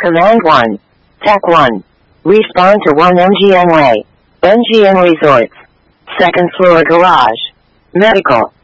Command 1. TAC 1. Respond to 1 MGM Way. MGM Resorts. Second floor garage. Medical.